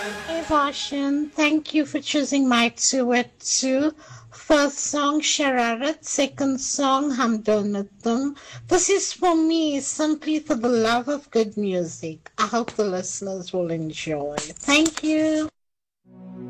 Hey Varshan, thank you for choosing my duet too. First song Shararat, second song Hamdonatum. This is for me, simply for the love of good music. I hope the listeners will enjoy. Thank you.